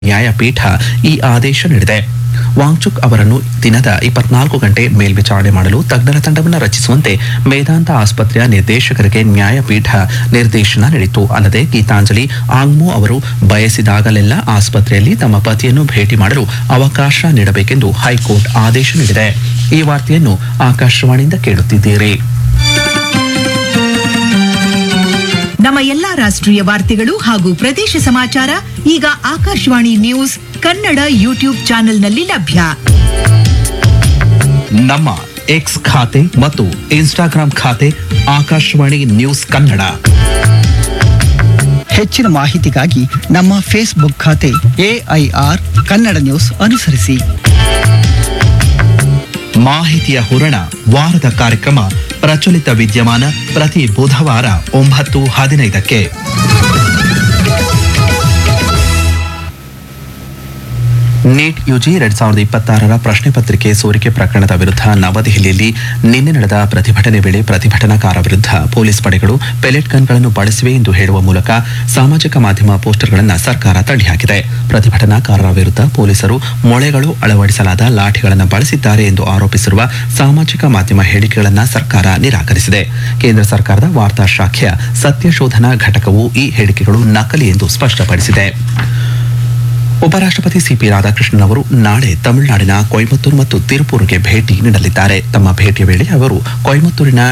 ನ್ಯಾಯಪೀಠ ಈ ಆದೇಶ ನೀಡಿದೆ. ವಾಂಗ್ಚುಕ್ ಅವರನ್ನು ದಿನದ 24 ಗಂಟೆ ಮೇಲ್ವಿಚಾರಣೆ ಮಾಡಲು ತಜ್ಞರ ತಂಡವನ್ನು ರಚಿಸುವಂತೆ ಮೇದಾಂತ ಆಸ್ಪತ್ರೆಯ ನಿರ್ದೇಶಕರಿಗೆ ನ್ಯಾಯಪೀಠ ನಿರ್ದೇಶನ ನೀಡಿತು. ಅಲ್ಲದೆ ಗೀತಾಂಜಲಿ ಆಂಗ್ಮೋ ಅವರು ಬಯಸಿದಾಗಲೆಲ್ಲ ಆಸ್ಪತ್ರೆಯಲ್ಲಿ ತಮ್ಮ ಪತಿಯನ್ನು ಭೇಟಿ ಮಾಡಲು ಅವಕಾಶ ನೀಡಬೇಕೆಂದು ಹೈಕೋರ್ಟ್ ಆದೇಶ ನೀಡಿದೆ. ಈ ವಾರ್ತೆಯನ್ನು ಆಕಾಶವಾಣಿಯಿಂದ ಕೇಳುತ್ತಿದ್ದೀರಿ. ನಮ್ಮ ಎಲ್ಲಾ ರಾಷ್ಟ್ರೀಯ ವಾರ್ತೆಗಳು ಹಾಗೂ ಪ್ರದೇಶ ಸಮಾಚಾರ ಈಗ ಆಕಾಶವಾಣಿ ನ್ಯೂಸ್ ಕನ್ನಡ ಯೂಟ್ಯೂಬ್ ಚಾನೆಲ್ನಲ್ಲಿ ಲಭ್ಯ. ನಮ್ಮ ಎಕ್ಸ್ ಖಾತೆ ಮತ್ತು ಇನ್ಸ್ಟಾಗ್ರಾಂ ಖಾತೆ ಆಕಾಶವಾಣಿ ನ್ಯೂಸ್ ಕನ್ನಡ. ಹೆಚ್ಚಿನ ಮಾಹಿತಿಗಾಗಿ ನಮ್ಮ ಫೇಸ್ಬುಕ್ ಖಾತೆ AIR ಕನ್ನಡ ನ್ಯೂಸ್ ಅನುಸರಿಸಿ. ಮಾಹಿತಿಯ ಹೂರಣ ವಾರದ ಕಾರ್ಯಕ್ರಮ ಪ್ರಚಲಿತ ವಿದ್ಯಮಾನ ಪ್ರತಿ ಬುಧವಾರ 9:15ಕ್ಕೆ. ನೀಟ್ ಯುಜಿ 2026 ಪ್ರಶ್ನೆ ಪತ್ರಿಕೆ ಸೋರಿಕೆ ಪ್ರಕರಣದ ವಿರುದ್ಧ ನವದೆಹಲಿಯಲ್ಲಿ ನಿನ್ನೆ ನಡೆದ ಪ್ರತಿಭಟನೆ ವೇಳೆ ಪ್ರತಿಭಟನಾಕಾರ ವಿರುದ್ಧ ಪೊಲೀಸ್ ಪಡೆಗಳು ಪೆಲೆಟ್ ಗನ್ಗಳನ್ನು ಬಳಸಿವೆ ಎಂದು ಹೇಳುವ ಮೂಲಕ ಸಾಮಾಜಿಕ ಮಾಧ್ಯಮ ಪೋಸ್ಟರ್ಗಳನ್ನು ಸರ್ಕಾರ ತಳ್ಳಿಹಾಕಿದೆ. ಪ್ರತಿಭಟನಾಕಾರರ ವಿರುದ್ಧ ಪೊಲೀಸರು ಮೊಳೆಗಳು ಅಳವಡಿಸಲಾದ ಲಾಠಿಗಳನ್ನು ಬಳಸಿದ್ದಾರೆ ಎಂದು ಆರೋಪಿಸಿರುವ ಸಾಮಾಜಿಕ ಮಾಧ್ಯಮ ಹೇಳಿಕೆಗಳನ್ನು ಸರ್ಕಾರ ನಿರಾಕರಿಸಿದೆ. ಕೇಂದ್ರ ಸರ್ಕಾರದ ವಾರ್ತಾ ಶಾಖೆಯ ಸತ್ಯಶೋಧನಾ ಘಟಕವು ಈ ಹೇಳಿಕೆಗಳು ನಕಲಿ ಎಂದು ಸ್ಪಷ್ಟಪಡಿಸಿದೆ. ಉಪರಾಷ್ಟ್ರಪತಿ ಸಿಪಿ ರಾಧಾಕೃಷ್ಣನ್ ಅವರು ನಾಳೆ ತಮಿಳುನಾಡಿನ ಕೊಯಮತ್ತೂರು ಮತ್ತು ತಿರುಪೂರಿಗೆ ಭೇಟಿ ನೀಡಲಿದ್ದಾರೆ. ತಮ್ಮ ಭೇಟಿಯ ವೇಳೆ ಅವರು ಕೊಯಮತ್ತೂರಿನ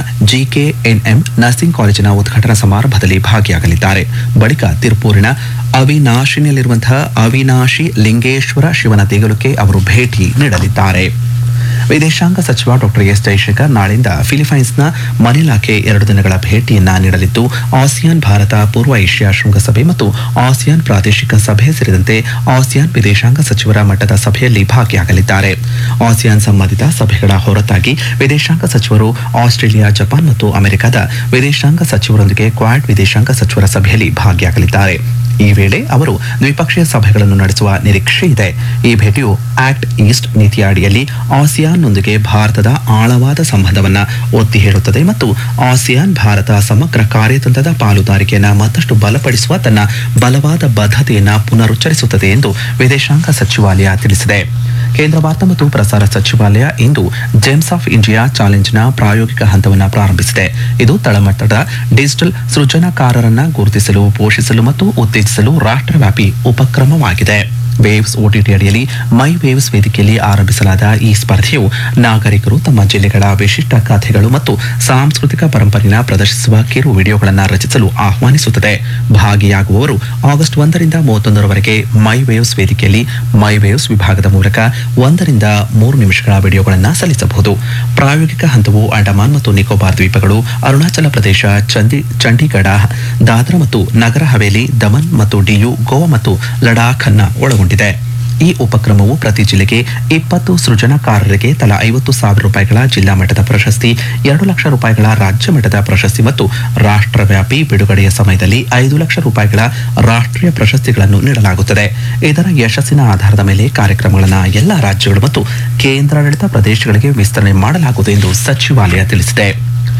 JKNM ನರ್ಸಿಂಗ್ ಕಾಲೇಜಿನ ಉದ್ಘಾಟನಾ ಸಮಾರಂಭದಲ್ಲಿ ಭಾಗಿಯಾಗಲಿದ್ದಾರೆ. ಬಳಿಕ ತಿರುಪೂರಿನ ಅವಿನಾಶಿನಲ್ಲಿರುವಂತಹ ಅವಿನಾಶಿ ಲಿಂಗೇಶ್ವರ ಶಿವನ ದೇಗುಲಕ್ಕೆ ಅವರು ಭೇಟಿ ನೀಡಲಿದ್ದಾರೆ. ವಿದೇಶಾಂಗ ಸಚಿವ ಡಾಕ್ಟರ್ ಎಸ್ ಜೈಶಂಕರ್ ನಾಳೆಯಿಂದ ಫಿಲಿಪೈನ್ಸ್ನ ಮನಿಲಾಕ್ಕೆ 2 ದಿನಗಳ ಭೇಟಿಯನ್ನ ನೀಡಲಿದ್ದು ಆಸಿಯಾನ್ ಭಾರತ ಪೂರ್ವ ಏಷ್ಯಾ ಶೃಂಗಸಭೆ ಮತ್ತು ಆಸಿಯಾನ್ ಪ್ರಾದೇಶಿಕ ಸಭೆ ಸೇರಿದಂತೆ ಆಸಿಯಾನ್ ವಿದೇಶಾಂಗ ಸಚಿವರ ಮಟ್ಟದ ಸಭೆಯಲ್ಲಿ ಭಾಗಿಯಾಗಲಿದ್ದಾರೆ. ಆಸಿಯಾನ್ ಸಂಬಂಧಿತ ಸಭೆಗಳ ಹೊರತಾಗಿ ವಿದೇಶಾಂಗ ಸಚಿವರು ಆಸ್ಟ್ರೇಲಿಯಾ, ಜಪಾನ್ ಮತ್ತು ಅಮೆರಿಕದ ವಿದೇಶಾಂಗ ಸಚಿವರೊಂದಿಗೆ ಕ್ವಾಡ್ ವಿದೇಶಾಂಗ ಸಚಿವರ ಸಭೆಯಲ್ಲಿ ಭಾಗಿಯಾಗಲಿದ್ದಾರೆ. ಈ ವೇಳೆ ಅವರು ದ್ವಿಪಕ್ಷೀಯ ಸಭೆಗಳನ್ನು ನಡೆಸುವ ನಿರೀಕ್ಷೆ ಇದೆ. ಈ ಭೇಟಿಯು ಆಕ್ಟ್ ಈಸ್ಟ್ ನೀತಿಯ ಅಡಿಯಲ್ಲಿ ಆಸಿಯಾನ್ನೊಂದಿಗೆ ಭಾರತದ ಆಳವಾದ ಸಂಬಂಧವನ್ನು ಒತ್ತಿ ಹೇಳುತ್ತದೆ ಮತ್ತು ಆಸಿಯಾನ್ ಭಾರತ ಸಮಗ್ರ ಕಾರ್ಯತಂತ್ರದ ಪಾಲುದಾರಿಕೆಯನ್ನು ಮತ್ತಷ್ಟು ಬಲಪಡಿಸುವ ತನ್ನ ಬಲವಾದ ಬದ್ಧತೆಯನ್ನು ಪುನರುಚ್ಚರಿಸುತ್ತದೆ ಎಂದು ವಿದೇಶಾಂಗ ಸಚಿವಾಲಯ ತಿಳಿಸಿದೆ. ಕೇಂದ್ರ ವಾರ್ತಾ ಮತ್ತು ಪ್ರಸಾರ ಸಚಿವಾಲಯ ಇಂದು ಜೆಮ್ಸ್ ಆಫ್ ಇಂಡಿಯಾ ಚಾಲೆಂಜ್ನ ಪ್ರಾಯೋಗಿಕ ಹಂತವನ್ನು ಪ್ರಾರಂಭಿಸಿದೆ. ಇದು ತಳಮಟ್ಟದ ಡಿಜಿಟಲ್ ಸೃಜನಕಾರರನ್ನು ಗುರುತಿಸಲು, ಪೋಷಿಸಲು ಮತ್ತು ಉತ್ತೇಜಿಸಲು ರಾಷ್ಟ್ರವ್ಯಾಪಿ ಉಪಕ್ರಮವಾಗಿದೆ. ವೇವ್ಸ್ OTT ಅಡಿಯಲ್ಲಿ ಮೈ ವೇವ್ಸ್ ವೇದಿಕೆಯಲ್ಲಿ ಆರಂಭಿಸಲಾದ ಈ ಸ್ಪರ್ಧೆಯು ನಾಗರಿಕರು ತಮ್ಮ ಜಿಲ್ಲೆಗಳ ವಿಶಿಷ್ಟ ಕಥೆಗಳು ಮತ್ತು ಸಾಂಸ್ಕೃತಿಕ ಪರಂಪರೆಯನ್ನು ಪ್ರದರ್ಶಿಸುವ ಕಿರು ವಿಡಿಯೋಗಳನ್ನು ರಚಿಸಲು ಆಹ್ವಾನಿಸುತ್ತದೆ. ಭಾಗಿಯಾಗುವವರು ಆಗಸ್ಟ್ 1ರಿಂದ 31ರವರೆಗೆ ಮೈ ವೇವ್ಸ್ ವೇದಿಕೆಯಲ್ಲಿ ಮೈ ವೇವ್ಸ್ ವಿಭಾಗದ ಮೂಲಕ 1 ರಿಂದ 3 ನಿಮಿಷಗಳ ವಿಡಿಯೋಗಳನ್ನು ಸಲ್ಲಿಸಬಹುದು. ಪ್ರಾಯೋಗಿಕ ಹಂತವು ಅಂಡಮಾನ್ ಮತ್ತು ನಿಕೋಬಾರ್ ದ್ವೀಪಗಳು, ಅರುಣಾಚಲ ಪ್ರದೇಶ, ಚಂಡೀಗಢ, ದಾದ್ರಾ ಮತ್ತು ನಗರ ಹವೇಲಿ, ದಮನ್ ಮತ್ತು ಡಿಯು, ಗೋವಾ ಮತ್ತು ಲಡಾಖ್ ಅನ್ನು ಒಳಗೊಂಡಿದೆ. ಈ ಉಪಕ್ರಮವು ಪ್ರತಿ ಜಿಲ್ಲೆಗೆ 20 ಸೃಜನಕಾರರಿಗೆ ತಲಾ 50,000 ರೂಪಾಯಿಗಳ ಜಿಲ್ಲಾ ಮಟ್ಟದ ಪ್ರಶಸ್ತಿ, 2 ಲಕ್ಷ ರೂಪಾಯಿಗಳ ರಾಜ್ಯ ಮಟ್ಟದ ಪ್ರಶಸ್ತಿ ಮತ್ತು ರಾಷ್ಟ್ರವ್ಯಾಪಿ ಬಿಡುಗಡೆಯ ಸಮಯದಲ್ಲಿ 5 ಲಕ್ಷ ರೂಪಾಯಿಗಳ ರಾಷ್ಟ್ರೀಯ ಪ್ರಶಸ್ತಿಗಳನ್ನು ನೀಡಲಾಗುತ್ತದೆ. ಇದರ ಯಶಸ್ಸಿನ ಆಧಾರದ ಮೇಲೆ ಕಾರ್ಯಕ್ರಮಗಳನ್ನು ಎಲ್ಲ ರಾಜ್ಯಗಳು ಮತ್ತು ಕೇಂದ್ರಾಡಳಿತ ಪ್ರದೇಶಗಳಿಗೆ ವಿಸ್ತರಣೆ ಮಾಡಲಾಗುವುದು ಎಂದು ಸಚಿವಾಲಯ ತಿಳಿಸಿದೆ.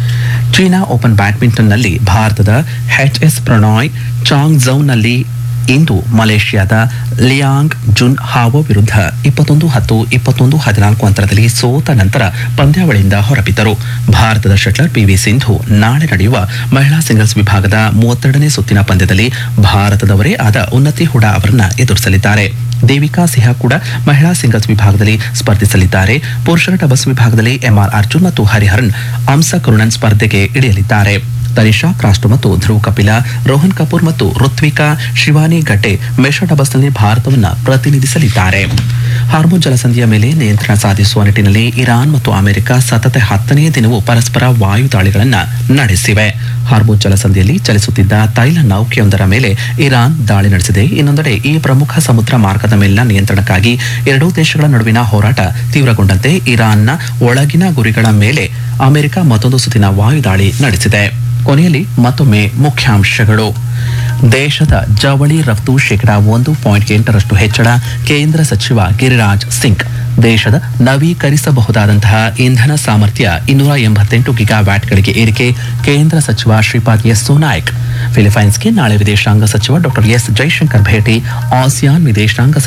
ಚೀನಾ ಓಪನ್ ಬ್ಯಾಡ್ಮಿಂಟನ್ನಲ್ಲಿ ಭಾರತದ HS ಪ್ರಣಾಯ್ ಚಾಂಗ್ಝೌನಲ್ಲಿ ಇಂದು ಮಲೇಷ್ಯಾದ ಲಿಯಾಂಗ್ ಜುನ್ ಹಾವೋ ವಿರುದ್ಧ 21-10, 21-14 ಅಂತರದಲ್ಲಿ ಸೋತ ನಂತರ ಪಂದ್ಯಾವಳಿಯಿಂದ ಹೊರಬಿದ್ದರು. ಭಾರತದ ಶಟ್ಲರ್ PV ಸಿಂಧು ನಾಳೆ ನಡೆಯುವ ಮಹಿಳಾ ಸಿಂಗಲ್ಸ್ ವಿಭಾಗದ 32ನೇ ಸುತ್ತಿನ ಪಂದ್ಯದಲ್ಲಿ ಭಾರತದವರೇ ಆದ ಉನ್ನತಿ ಹುಡಾ ಅವರನ್ನ ಎದುರಿಸಲಿದ್ದಾರೆ. ದೇವಿಕಾ ಸಿಹಾ ಕೂಡ ಮಹಿಳಾ ಸಿಂಗಲ್ಸ್ ವಿಭಾಗದಲ್ಲಿ ಸ್ಪರ್ಧಿಸಲಿದ್ದಾರೆ. ಪುರುಷರ ಡಬಲ್ಸ್ ವಿಭಾಗದಲ್ಲಿ MR ಅರ್ಜುನ್ ಮತ್ತು ಹರಿಹರನ್ ಅಂಸಕರುಣನ್ ಸ್ಪರ್ಧೆಗೆ ಇಳಿಯಲಿದ್ದಾರೆ. ತನಿಷಾ ಕ್ರಾಸ್ಟೋ ಮತ್ತು ಧ್ರುವ್ ಕಪಿಲಾ, ರೋಹನ್ ಕಪೂರ್ ಮತ್ತು ಋತ್ವಿಕಾ ಶಿವಾನಿ ಗಡ್ಡೆ ಮಿಶ್ರ ಡಬಲ್ಸ್ನಲ್ಲಿ ಭಾರತವನ್ನು ಪ್ರತಿನಿಧಿಸಲಿದ್ದಾರೆ. ಹಾರ್ಮುಜ್ ಜಲಸಂಧಿಯ ಮೇಲೆ ನಿಯಂತ್ರಣ ಸಾಧಿಸುವ ನಿಟ್ಟಿನಲ್ಲಿ ಇರಾನ್ ಮತ್ತು ಅಮೆರಿಕ ಸತತ 10ನೇ ದಿನವೂ ಪರಸ್ಪರ ವಾಯು ದಾಳಿಗಳನ್ನು ನಡೆಸಿವೆ. ಹಾರ್ಮುಜ್ ಜಲಸಂಧಿಯಲ್ಲಿ ಚಲಿಸುತ್ತಿದ್ದ ತೈಲ ನೌಕೆಯೊಂದರ ಮೇಲೆ ಇರಾನ್ ದಾಳಿ ನಡೆಸಿದೆ. ಇನ್ನೊಂದೆಡೆ ಈ ಪ್ರಮುಖ ಸಮುದ್ರ ಮಾರ್ಗದ ಮೇಲಿನ ನಿಯಂತ್ರಣಕ್ಕಾಗಿ ಎರಡೂ ದೇಶಗಳ ನಡುವಿನ ಹೋರಾಟ ತೀವ್ರಗೊಂಡಂತೆ ಇರಾನ್ನ ಒಳಗಿನ ಗುರಿಗಳ ಮೇಲೆ ಅಮೆರಿಕ ಮತ್ತೊಂದು ಸುತ್ತಿನ ವಾಯುದಾಳಿ ನಡೆಸಿದೆ. ಕೊನೆಯಲ್ಲಿ ಮತ್ತೊಮ್ಮೆ ಮುಖ್ಯಾಂಶಗಳು. ದೇಶದ ಜವಳಿ ರಫ್ತು ಶೇಕಡಾ 1.8 ಹೆಚ್ಚಳ, ಕೇಂದ್ರ ಸಚಿವ ಗಿರಿರಾಜ್ ಸಿಂಗ್. ದೇಶದ ನವೀಕರಿಸಬಹುದಾದಂತಹ ಇಂಧನ ಸಾಮರ್ಥ್ಯ 288 ಗಿಗಾವ್ಯಾಟ್ಗಳಿಗೆ ಏರಿಕೆ, ಕೇಂದ್ರ ಸಚಿವ ಶ್ರೀಪಾದ್ ಯೆಸ್ಸೋ ನಾಯಕ್. ಫಿಲಿಪೈನ್ಸ್ಗೆ ನಾಳೆ ವಿದೇಶಾಂಗ ಸಚಿವ ಡಾಕ್ಟರ್ ಎಸ್ ಜೈಶಂಕರ್ ಭೇಟಿ. ಆಸಿಯಾನ್ ವಿದೇಶಾಂಗ